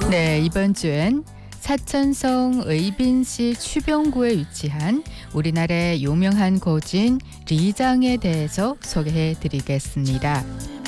네, 이번 주엔 사천성 의빈시 추병구에 위치한 우리나라의 유명한 고진 리장에 대해서 소개해 드리겠습니다.